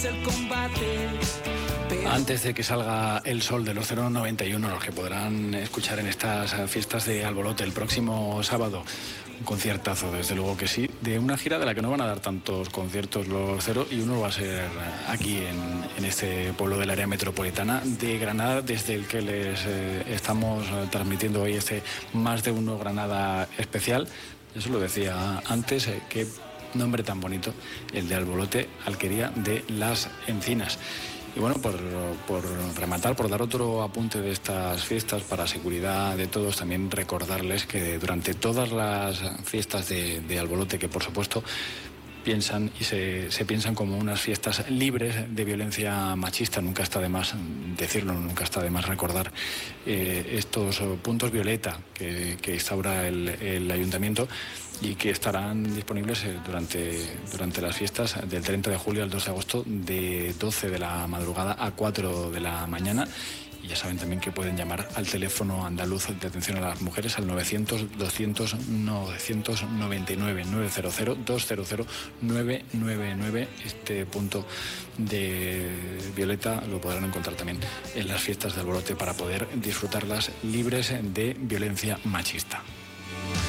El combate. Antes de que salga el sol de los 091, los que podrán escuchar en estas fiestas de Albolote el próximo sábado, un conciertazo, desde luego que sí, de una gira de la que no van a dar tantos conciertos los Cero, y uno va a ser aquí en este pueblo del área metropolitana de Granada, desde el que les estamos transmitiendo hoy este Más de Uno Granada especial. Eso lo decía antes, qué nombre tan bonito, el de Albolote, Alquería de las Encinas. Y bueno, por rematar, por dar otro apunte de estas fiestas para seguridad de todos, también recordarles que durante todas las fiestas de Albolote, que por supuesto piensan y se piensan como unas fiestas libres de violencia machista, nunca está de más decirlo, nunca está de más recordar estos puntos violeta que instaura el ayuntamiento, y que estarán disponibles durante las fiestas del 30 de julio al 2 de agosto, de 12 de la madrugada a 4 de la mañana. Y ya saben también que pueden llamar al teléfono andaluz de atención a las mujeres al 900-200-999, 900-200-999. Este punto de violeta lo podrán encontrar también en las fiestas de Albolote para poder disfrutarlas libres de violencia machista.